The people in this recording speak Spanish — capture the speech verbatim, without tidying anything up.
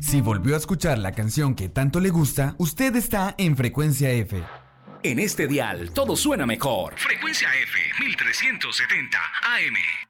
Si volvió a escuchar la canción que tanto le gusta, usted está en Frecuencia F. En este dial todo suena mejor. Frecuencia F mil trescientos setenta A M.